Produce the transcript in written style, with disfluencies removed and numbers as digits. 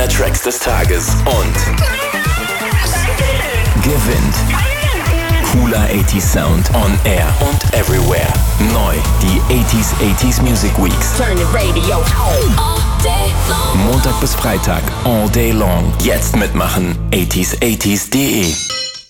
mehr Tracks des Tages und gewinnt cooler 80s Sound on Air und Everywhere. Neu die 80s Music Weeks. Turn the radio on. Montag bis Freitag, all day long. Jetzt mitmachen, 80s80s.de.